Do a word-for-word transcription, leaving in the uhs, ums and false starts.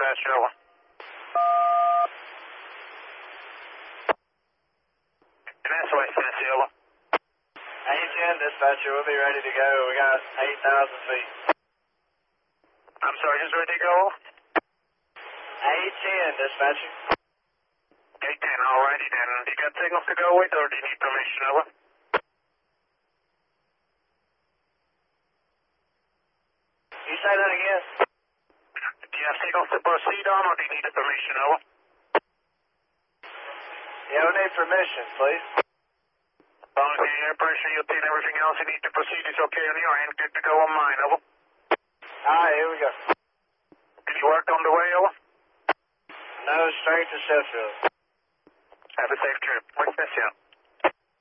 dispatch, over. And that's West Tennessee, over. A ten, dispatcher, we'll be ready to go. We got eight thousand feet. I'm sorry, who's ready to go? A ten, dispatcher. A ten, alrighty then. Do you got signals to go with, or do you need permission, over? You say that again? Do you have signals to proceed on, or do you need a permission, over? Yeah, we need permission, please. As long as the air pressure, you obtain everything else you need to proceed is okay on your end, good to go on mine, over. Alright, here we go. Any work on the way, over? No, straight to Sheffield. Have a safe trip. What's this, yeah?